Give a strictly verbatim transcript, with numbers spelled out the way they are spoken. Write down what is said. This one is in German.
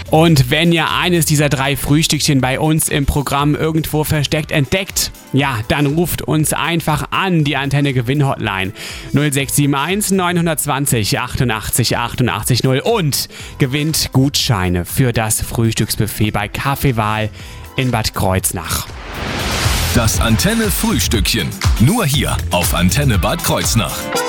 Und wenn ihr eines dieser drei Frühstückchen bei uns im Programm irgendwo versteckt entdeckt, ja, dann ruft uns einfach an, die Antenne Gewinn Hotline null sechs sieben eins neun zwei null achtundachtzig achtundachtzig null und gewinnt Gutscheine für das Frühstücksbuffet bei Kaffeewahl in Bad Kreuznach. Das Antenne Frühstückchen, nur hier auf Antenne Bad Kreuznach.